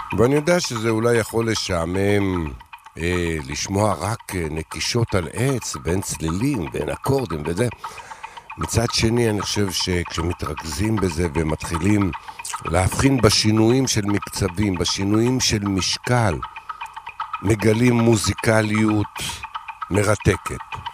ואני יודע שזה אולי יכול לשעמם לשמוע רק נקישות על עץ, בין צלילים, בין אקורדים וזה. מצד שני, אני חושב שכשמתרכזים בזה ומתחילים להבחין בשינויים של מקצבים, בשינויים של משקל, מגלים מוזיקליות מרתקת.